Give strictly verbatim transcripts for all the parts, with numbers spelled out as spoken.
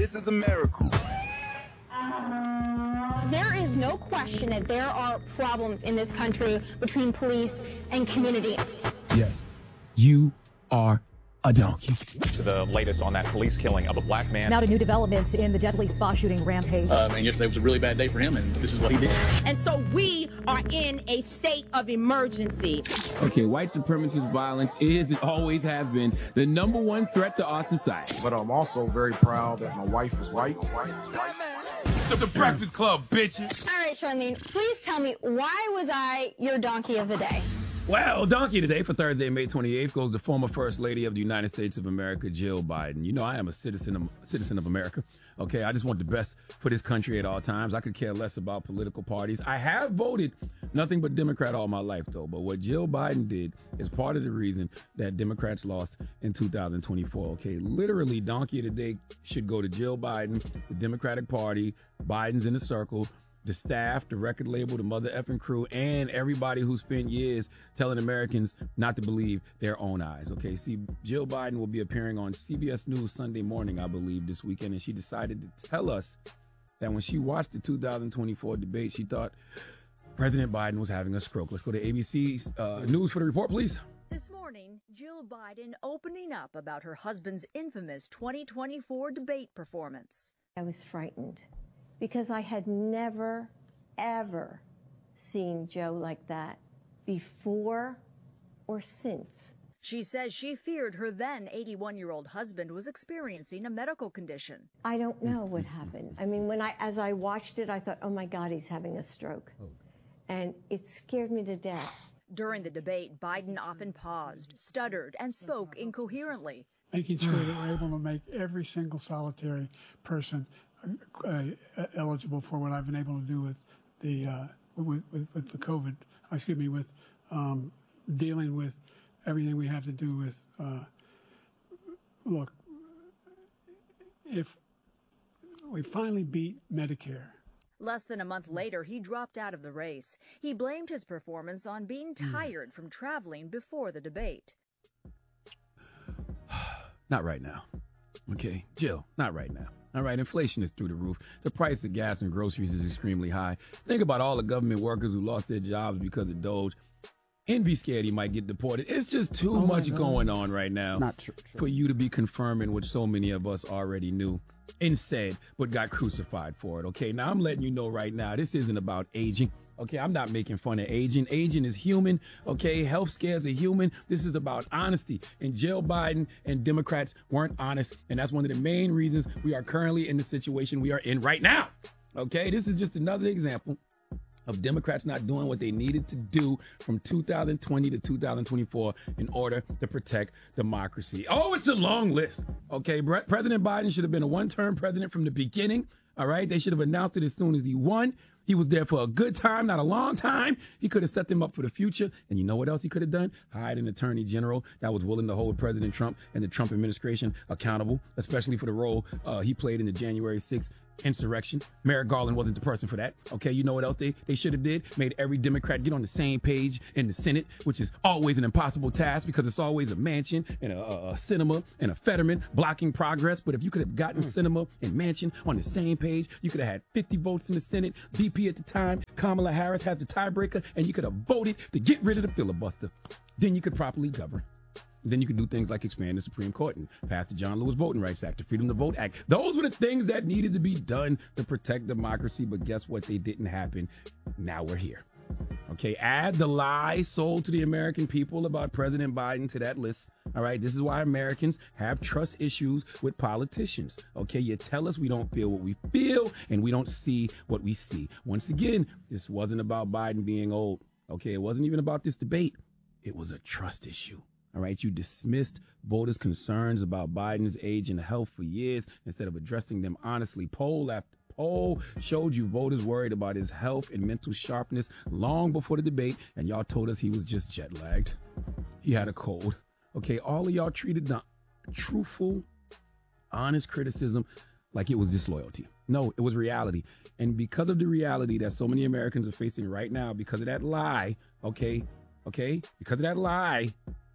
This is America. There is no question that there are problems in this country between police and community. Yes, you are a donkey. The latest on that police killing of a black man. Now to new developments in the deadly spa shooting rampage. Um, and yesterday was a really bad day for him, and this is what he did. And so we are in a state of emergency. Okay, white supremacist violence is and always has been the number one threat to our society. But I'm also very proud that my wife is white. white, white. The, the Breakfast Club, bitches. All right, Charlene, please tell me, why was I your donkey of the day? Well, donkey today for Thursday, May twenty-eighth, goes the former First Lady of the United States of America, Jill Biden. You know, I am a citizen of, citizen of America. Okay, I just want the best for this country at all times. I could care less about political parties. I have voted nothing but Democrat all my life, though. But what Jill Biden did is part of the reason that Democrats lost in two thousand twenty-four. Okay, literally, donkey today should go to Jill Biden, the Democratic Party, Biden's in the circle, the staff, the record label, the mother effing crew, and everybody who spent years telling Americans not to believe their own eyes. Okay, see, Jill Biden will be appearing on C B S News Sunday morning, I believe, this weekend, and she decided to tell us that when she watched the two thousand twenty-four debate, she thought President Biden was having a stroke. Let's go to A B C uh, News for the report, please. This morning, Jill Biden opening up about her husband's infamous twenty twenty-four debate performance. I was frightened because I had never, ever seen Joe like that before or since. She says she feared her then eighty-one-year-old husband was experiencing a medical condition. I don't know what happened. I mean, when I, as I watched it, I thought, oh my God, he's having a stroke. Oh. And it scared me to death. During the debate, Biden often paused, stuttered, and spoke incoherently. Making sure that we're able to make every single solitary person uh, eligible for what I've been able to do with the uh, with, with, with the COVID. Excuse me, with um, dealing with everything we have to do with. Uh, look, if we finally beat Medicare. Less than a month later, he dropped out of the race. He blamed his performance on being tired from traveling before the debate. Not right now. Okay, Jill, not right now. All right, inflation is through the roof. The price of gas and groceries is extremely high. Think about all the government workers who lost their jobs because of Doge. And be scared he might get deported. It's just too oh much going on right now it's not true, true. for you to be confirming what so many of us already knew and said, but got crucified for it. Okay, now I'm letting you know right now, this isn't about aging. Okay, I'm not making fun of aging. Aging is human. Okay, health scares are human. This is about honesty. And Jill Biden and Democrats weren't honest. And that's one of the main reasons we are currently in the situation we are in right now. Okay, this is just another example of Democrats not doing what they needed to do from two thousand twenty to two thousand twenty-four in order to protect democracy. Oh, it's a long list. Okay, President Biden should have been a one-term president from the beginning. All right, they should have announced it as soon as he won. He was there for a good time, not a long time. He could have set them up for the future. And you know what else he could have done? Hired an attorney general that was willing to hold President Trump and the Trump administration accountable, especially for the role uh, he played in the January sixth insurrection. Merrick Garland wasn't the person for that. Okay, you know what else they, they should have did? Made every Democrat get on the same page in the Senate, which is always an impossible task because it's always a Manchin and a, a, a Sinema and a Fetterman blocking progress. But if you could have gotten mm. Sinema and Manchin on the same page, you could have had fifty votes in the Senate. V P at the time, Kamala Harris had the tiebreaker, and you could have voted to get rid of the filibuster. Then you could properly govern. Then you could do things like expand the Supreme Court and pass the John Lewis Voting Rights Act, the Freedom to Vote Act. Those were the things that needed to be done to protect democracy. But guess what? They didn't happen. Now we're here. Okay, add the lies sold to the American people about President Biden to that list. All right, this is why Americans have trust issues with politicians. Okay, you tell us we don't feel what we feel and we don't see what we see. Once again, this wasn't about Biden being old. Okay, it wasn't even about this debate. It was a trust issue. All right, you dismissed voters' concerns about Biden's age and health for years instead of addressing them honestly. Poll after poll showed you voters worried about his health and mental sharpness long before the debate, and y'all told us he was just jet lagged. He had a cold. Okay, all of y'all treated the truthful, honest criticism like it was disloyalty. No, it was reality. And because of the reality that so many Americans are facing right now, because of that lie, okay, okay, because of that lie,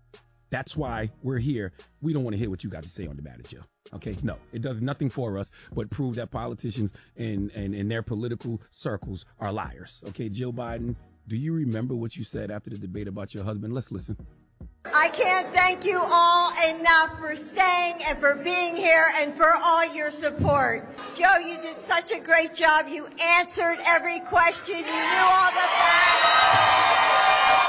That's why we're here. We don't want to hear what you got to say on the matter, Jill. Okay? No, it does nothing for us but prove that politicians and, and, and their political circles are liars. Okay, Jill Biden, do you remember what you said after the debate about your husband? Let's listen. I can't thank you all enough for staying and for being here and for all your support. Joe, you did such a great job. You answered every question. You knew all the facts.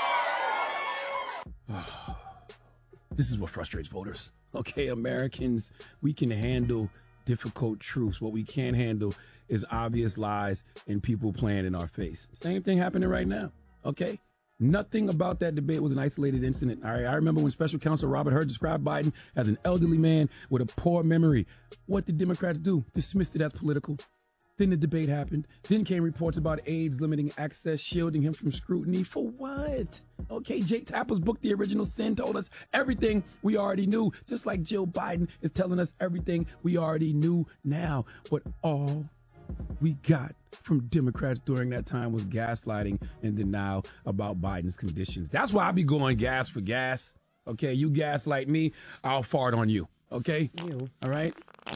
This is what frustrates voters. Okay, Americans, we can handle difficult truths. What we can't handle is obvious lies and people playing in our face. Same thing happening right now. Okay? Nothing about that debate was an isolated incident. All right, I remember when Special Counsel Robert Hur described Biden as an elderly man with a poor memory. What did Democrats do? Dismissed it as political. Then the debate happened. Then came reports about aides limiting access, shielding him from scrutiny. For what? Okay, Jake Tapper's book, The Original Sin, told us everything we already knew, just like Jill Biden is telling us everything we already knew now. But all we got from Democrats during that time was gaslighting and denial about Biden's conditions. That's why I be going gas for gas. Okay, you gaslight me, I'll fart on you. Okay? Ew. All right?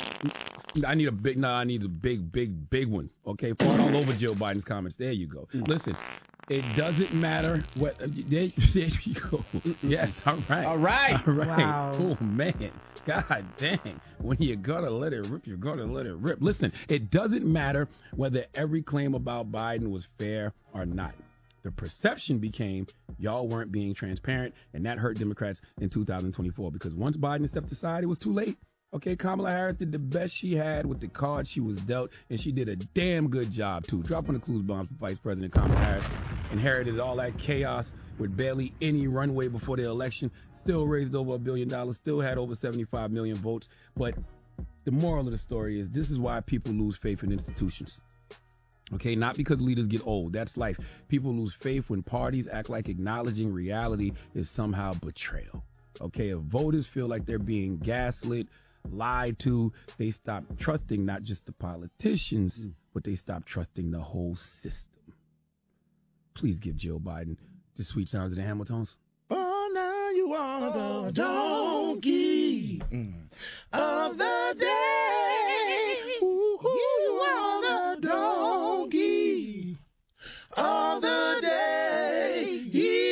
I need a big, no, nah, I need a big, big, big one. Okay? Fart all over Jill Biden's comments. There you go. Mm. Listen, it doesn't matter what, there, there you go. Yes, all right. All right. All right. Wow. Oh, man. God dang. When you gotta let it rip, you're gonna let it rip. Listen, it doesn't matter whether every claim about Biden was fair or not. The perception became y'all weren't being transparent, and that hurt Democrats in two thousand twenty-four because once Biden stepped aside, it was too late. Okay, Kamala Harris did the best she had with the cards she was dealt, and she did a damn good job, too. Dropping the clues bombs for Vice President Kamala Harris. Inherited all that chaos with barely any runway before the election. Still raised over a billion dollars. Still had over seventy-five million votes. But the moral of the story is this is why people lose faith in institutions. Okay, not because leaders get old. That's life. People lose faith when parties act like acknowledging reality is somehow betrayal. Okay, if voters feel like they're being gaslit, lied to, they stop trusting not just the politicians, mm. but they stop trusting the whole system. Please give Jill Biden the sweet sounds of the Hamiltons. Oh, now you are the donkey mm. of the day. Ooh, you are the donkey of the day.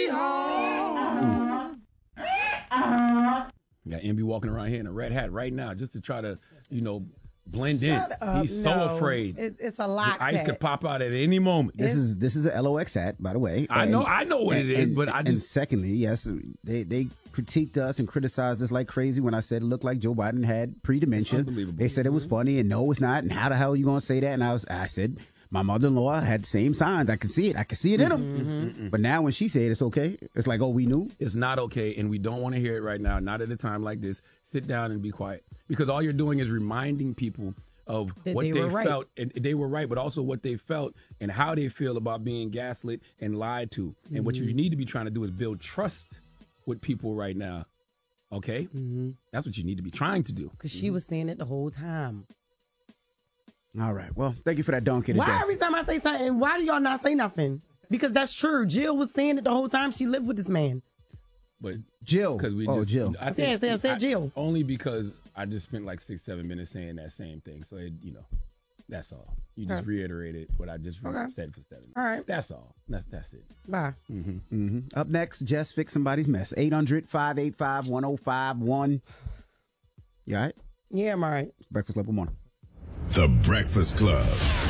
Yeehaw. Got Envy walking around here in a red hat right now just to try to, you know, blend Shut in. Up, He's no. so afraid. It, it's a lot. The ice could pop out at any moment. This is this is a L O X hat, by the way. I and, know, I know what and, it is, and, but I and just. secondly, yes, they they critiqued us and criticized us like crazy when I said it looked like Joe Biden had pre-dementia. They said it was funny, and no, it's not. And how the hell are you going to say that? And I was, I said, my mother-in-law had the same signs. I can see it. I can see it in him. Mm-hmm. But now when she said it's okay, it's like, oh, we knew. It's not okay, and we don't want to hear it right now. Not at a time like this. Sit down and be quiet, because all you're doing is reminding people of that what they, they, were right. felt, and they were right, but also what they felt and how they feel about being gaslit and lied to. And mm-hmm. what you need to be trying to do is build trust with people right now. Okay? Mm-hmm. That's what you need to be trying to do. Because she was saying it the whole time. All right. Well, thank you for that donkey today. Why every time I say something, why do y'all not say nothing? Because that's true. Jill was saying it the whole time she lived with this man. But Jill. Because we oh, just, Jill. I said, I said, I said Jill. Only because I just spent like six, seven minutes saying that same thing. So, it, you know, that's all. You just okay. reiterated what I just okay. said for seven minutes. All right. That's all. That's, that's it. Bye. Mm-hmm. Mm-hmm. Up next, Just Fix Somebody's Mess. eight hundred, five eight five, one oh five one. You all right? Yeah, I'm all right. Breakfast Club, good morning. The Breakfast Club.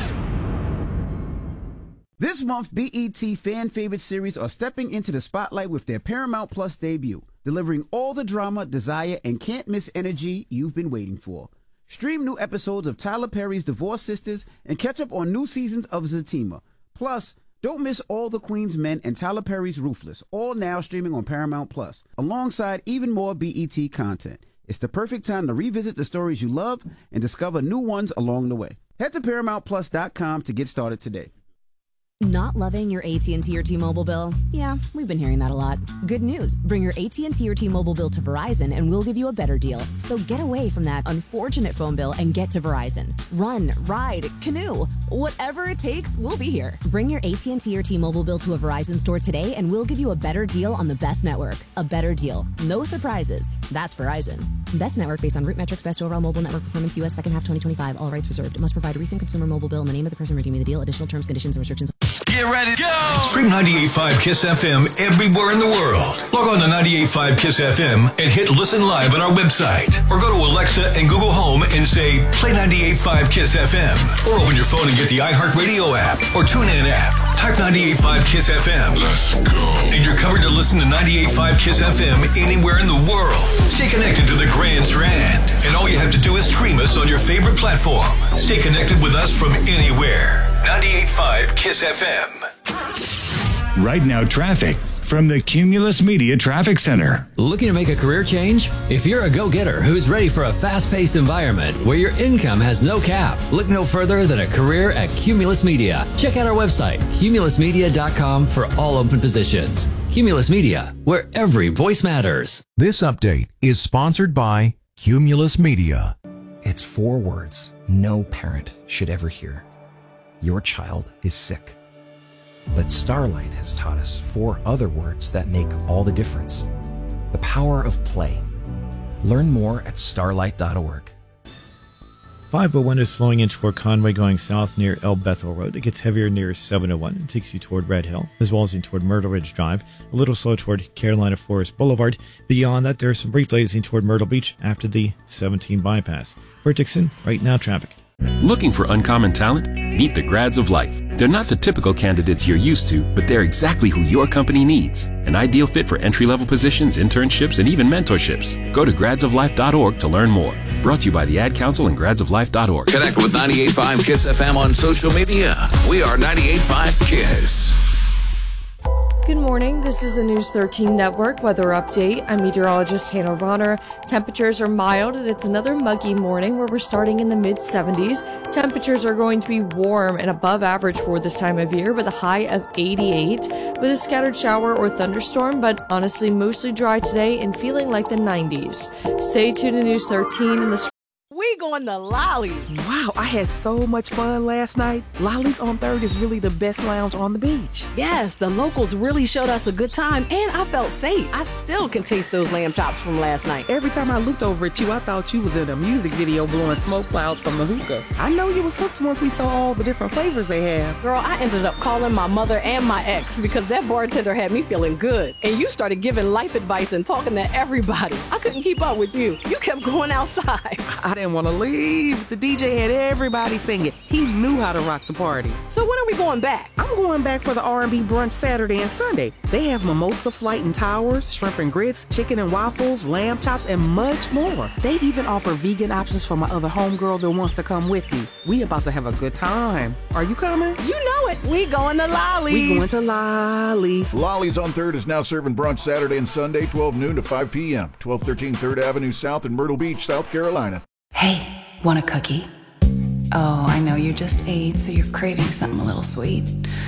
This month, B E T fan favorite series are stepping into the spotlight with their Paramount Plus debut, delivering all the drama, desire, and can't miss energy you've been waiting for. Stream new episodes of Tyler Perry's Divorced Sisters and catch up on new seasons of Zatima. Plus, don't miss All the Queen's Men and Tyler Perry's Ruthless, all now streaming on Paramount Plus, alongside even more B E T content. It's the perfect time to revisit the stories you love and discover new ones along the way. Head to Paramount Plus dot com to get started today. Not loving your A T and T or T-Mobile bill? Yeah, we've been hearing that a lot. Good news. Bring your A T and T or T-Mobile bill to Verizon and we'll give you a better deal. So get away from that unfortunate phone bill and get to Verizon. Run, ride, canoe, Whatever it takes, we'll be here. Bring your A T and T or T-Mobile bill to a Verizon store today and we'll give you a better deal on the best network. A better deal. No surprises. That's Verizon. Best network based on root metrics, best overall mobile network performance, U S second half twenty twenty-five. All rights reserved. Must provide a recent consumer mobile bill and the name of the person redeeming the deal. Additional terms, conditions, and restrictions. Get ready to go! Stream ninety-eight point five KISS F M everywhere in the world. Log on to ninety-eight point five KISS F M and hit listen live on our website. Or go to Alexa and Google Home and say, play ninety-eight point five KISS F M. Or open your phone and get the iHeartRadio app or TuneIn app. Type ninety-eight point five KISS F M. Let's go. And you're covered to listen to ninety-eight point five KISS F M anywhere in the world. Stay connected to the Grand Strand. And all you have to do is stream us on your favorite platform. Stay connected with us from anywhere. ninety-eight point five KISS F M. Right now, traffic from the Cumulus Media Traffic Center. Looking to make a career change? If you're a go-getter who's ready for a fast-paced environment where your income has no cap, look no further than a career at Cumulus Media. Check out our website, cumulus media dot com, for all open positions. Cumulus Media, where every voice matters. This update is sponsored by Cumulus Media. It's four words no parent should ever hear. Your child is sick. But Starlight has taught us four other words that make all the difference. The power of play. Learn more at starlight dot org. five oh one is slowing in toward Conway going south near El Bethel Road. It gets heavier near seven oh one and takes you toward Red Hill, as well as in toward Myrtle Ridge Drive. A little slow toward Carolina Forest Boulevard. Beyond that, there are some brief delays in toward Myrtle Beach after the seventeen bypass. We're Dixon, right now traffic. Looking for uncommon talent? Meet the Grads of Life. They're not the typical candidates you're used to, but they're exactly who your company needs. An ideal fit for entry-level positions, internships, and even mentorships. Go to grads of life dot org to learn more. Brought to you by the Ad Council and grads of life dot org. Connect with ninety-eight point five KISS F M on social media. We are ninety-eight point five KISS. Good morning. This is a News thirteen Network weather update. I'm meteorologist Hannah Ronner. Temperatures are mild, and it's another muggy morning where we're starting in the mid seventies. Temperatures are going to be warm and above average for this time of year with a high of eighty-eight, with a scattered shower or thunderstorm, but honestly mostly dry today and feeling like the nineties. Stay tuned to News thirteen in the We going to Lolly's. Wow, I had so much fun last night. Lolly's on third is really the best lounge on the beach. Yes, the locals really showed us a good time, and I felt safe. I still can taste those lamb chops from last night. Every time I looked over at you, I thought you was in a music video blowing smoke clouds from the hookah. I know you was hooked once we saw all the different flavors they have. Girl, I ended up calling my mother and my ex because that bartender had me feeling good. And you started giving life advice and talking to everybody. I couldn't keep up with you. You kept going outside. I didn't want to leave. The D J had everybody singing. He knew how to rock the party. So when are we going back? I'm going back for the R and B brunch Saturday and Sunday. They have mimosa flight and towers, shrimp and grits, chicken and waffles, lamb chops, and much more. They even offer vegan options for my other homegirl that wants to come with me. We about to have a good time. Are you coming? You know it. We going to Lolly's. We going to Lolly's. Lolly's on third is now serving brunch Saturday and Sunday, twelve noon to five p.m. twelve thirteen third Avenue South in Myrtle Beach, South Carolina. Hey, want a cookie? Oh, I know you just ate, so you're craving something a little sweet.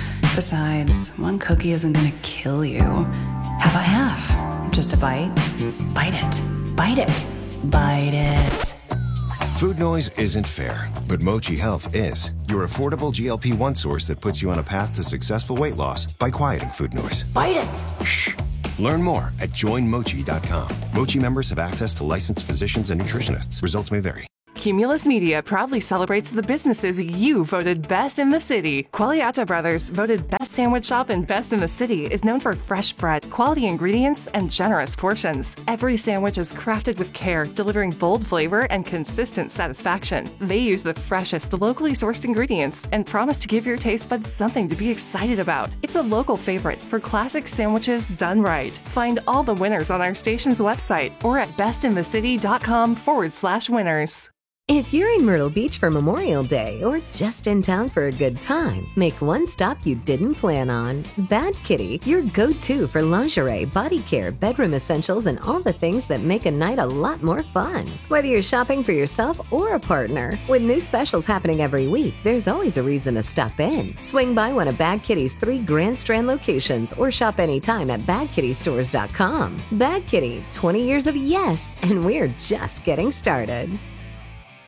Besides, one cookie isn't gonna kill you. How about half? Just a bite? Bite it. Bite it. Bite it. Food noise isn't fair, but Mochi Health is. Your affordable G L P one source that puts you on a path to successful weight loss by quieting food noise. Bite it. Shh. Learn more at join mochi dot com. Mochi members have access to licensed physicians and nutritionists. Results may vary. Cumulus Media proudly celebrates the businesses you voted best in the city. Qualiata Brothers, voted best sandwich shop and best in the city, is known for fresh bread, quality ingredients, and generous portions. Every sandwich is crafted with care, delivering bold flavor and consistent satisfaction. They use the freshest, locally sourced ingredients and promise to give your taste buds something to be excited about. It's a local favorite for classic sandwiches done right. Find all the winners on our station's website or at bestinthecity.com forward slash winners. If you're in Myrtle Beach for Memorial Day or just in town for a good time, make one stop you didn't plan on. Bad Kitty, your go-to for lingerie, body care, bedroom essentials, and all the things that make a night a lot more fun. Whether you're shopping for yourself or a partner, with new specials happening every week, there's always a reason to stop in. Swing by one of Bad Kitty's three Grand Strand locations or shop anytime at bad kitty stores dot com. Bad Kitty, twenty years of yes, and we're just getting started.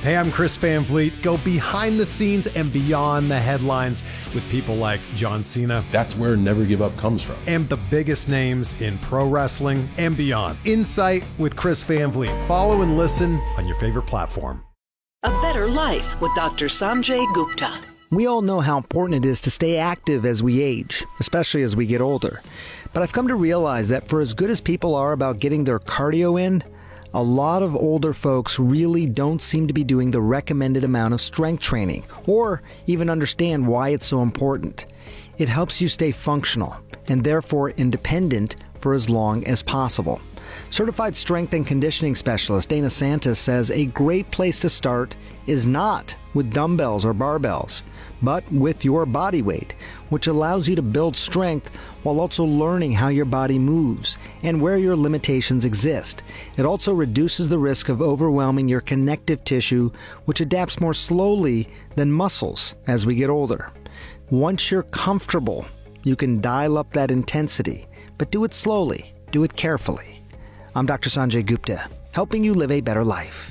Hey, I'm Chris Van Vliet. Go behind the scenes and beyond the headlines with people like John Cena. That's where Never Give Up comes from. And the biggest names in pro wrestling and beyond. Insight with Chris Van Vliet. Follow and listen on your favorite platform. A Better Life with Doctor Sanjay Gupta. We all know how important it is to stay active as we age, especially as we get older. But I've come to realize that for as good as people are about getting their cardio in, a lot of older folks really don't seem to be doing the recommended amount of strength training, or even understand why it's so important. It helps you stay functional, and therefore independent for as long as possible. Certified strength and conditioning specialist Dana Santos says a great place to start is not with dumbbells or barbells, but with your body weight, which allows you to build strength while also learning how your body moves and where your limitations exist. It also reduces the risk of overwhelming your connective tissue, which adapts more slowly than muscles as we get older. Once you're comfortable, you can dial up that intensity, but do it slowly, do it carefully. I'm Doctor Sanjay Gupta, helping you live a better life.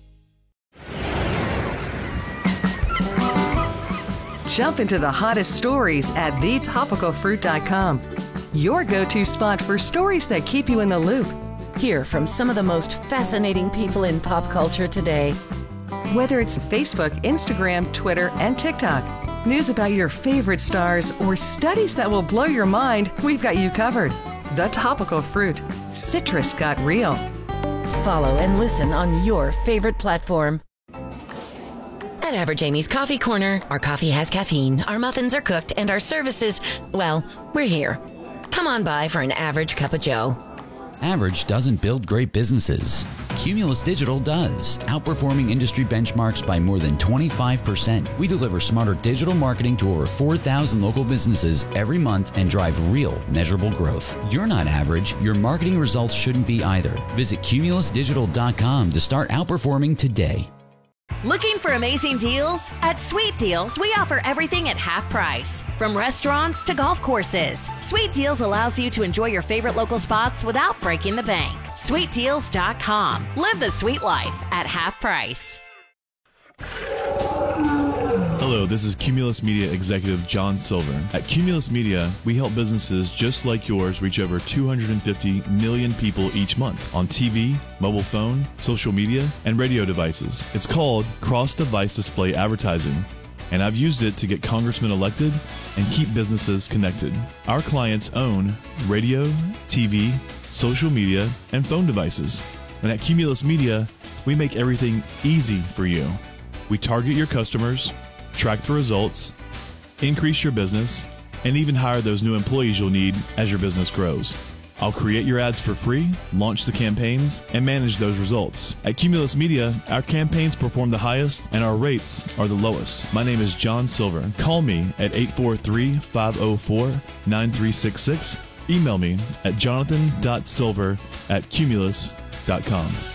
Jump into the hottest stories at the topical fruit dot com. Your go-to spot for stories that keep you in the loop. Hear from some of the most fascinating people in pop culture today. Whether it's Facebook, Instagram, Twitter, and TikTok, news about your favorite stars, or studies that will blow your mind, we've got you covered. The Topical Fruit. Citrus got real. Follow and listen on your favorite platform. At Average Amy's Coffee Corner, our coffee has caffeine, our muffins are cooked, and our services, well, we're here. Come on by for an average cup of joe. Average doesn't build great businesses. Cumulus Digital does, outperforming industry benchmarks by more than twenty-five percent. We deliver smarter digital marketing to over four thousand local businesses every month and drive real, measurable growth. You're not average. Your marketing results shouldn't be either. Visit cumulus digital dot com to start outperforming today. Looking for amazing deals? At Sweet Deals, we offer everything at half price. From restaurants to golf courses, Sweet Deals allows you to enjoy your favorite local spots without breaking the bank. sweet deals dot com. Live the sweet life at half price. Hello, this is Cumulus Media executive John Silver. At Cumulus Media, we help businesses just like yours reach over two hundred fifty million people each month on T V, mobile phone, social media, and radio devices. It's called cross-device display advertising, and I've used it to get congressmen elected and keep businesses connected. Our clients own radio, T V, social media, and phone devices. And at Cumulus Media, we make everything easy for you. We target your customers, track the results, increase your business, and even hire those new employees you'll need as your business grows. I'll create your ads for free, launch the campaigns, and manage those results. At Cumulus Media, our campaigns perform the highest and our rates are the lowest. My name is John Silver. Call me at eight four three, five oh four, nine three six six. Email me at jonathan dot silver at cumulus dot com.